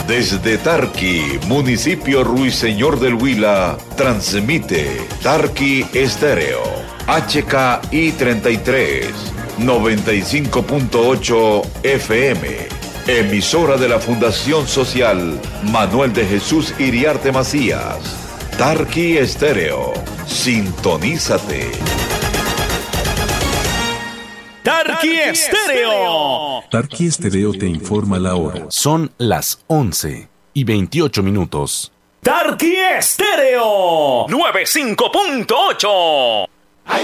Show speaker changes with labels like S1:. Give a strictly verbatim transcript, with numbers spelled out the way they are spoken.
S1: Desde Tarqui, municipio Ruiseñor del Huila, transmite Tarqui Estéreo, H K I treinta y tres, noventa y cinco punto ocho F M, emisora de la Fundación Social Manuel de Jesús Iriarte Macías. Tarqui Estéreo, sintonízate.
S2: Tarqui Estéreo.
S3: Tarqui Estéreo te informa la hora.
S4: Son las once y veintiocho minutos.
S2: Tarqui Estéreo noventa y cinco punto ocho.